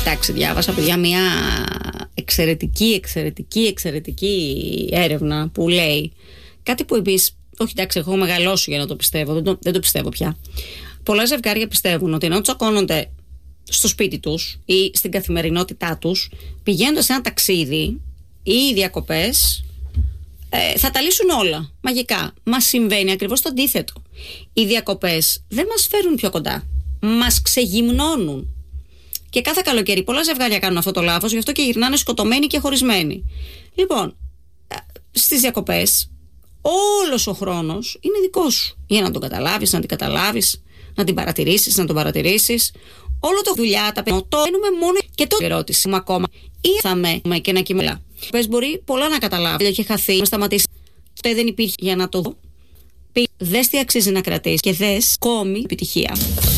Εντάξει, διάβασα, παιδιά, μια εξαιρετική έρευνα που λέει κάτι που εμείς, όχι, εντάξει, έχω μεγαλώσει για να το πιστεύω, δεν το πιστεύω πια. Πολλά ζευγάρια πιστεύουν ότι ενώ τσακώνονται στο σπίτι τους ή στην καθημερινότητά τους, πηγαίνοντας σε ένα ταξίδι ή διακοπές, θα τα λύσουν όλα μαγικά. Μας συμβαίνει ακριβώς το αντίθετο. Οι διακοπές δεν μας φέρουν πιο κοντά, μας ξεγυμνώνουν. Και κάθε καλοκαίρι πολλά ζευγάρια κάνουν αυτό το λάθος, γι' αυτό και γυρνάνε σκοτωμένοι και χωρισμένοι. Λοιπόν, στις διακοπές όλος ο χρόνος είναι δικός σου, για να τον καταλάβεις, να την καταλάβεις, να την παρατηρήσεις, να τον παρατηρήσεις. Όλο το δουλειά, τα παιδιά, το κάνουμε μόνο και το ερώτηση μου ακόμα. Ή θα με και να κοιμελά. Πες, μπορεί πολλά να καταλάβει. Είχε χαθεί, να σταματήσει. Ποτέ δεν υπήρχε για να το δω. Δες τι αξίζει να κρατήσεις και δες ακόμη επιτυχία.